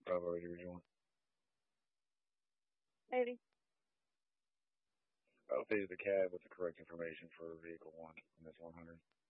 Bravo 80 rejoin. 80. I'll feed the cab with the correct information for vehicle one on this 100.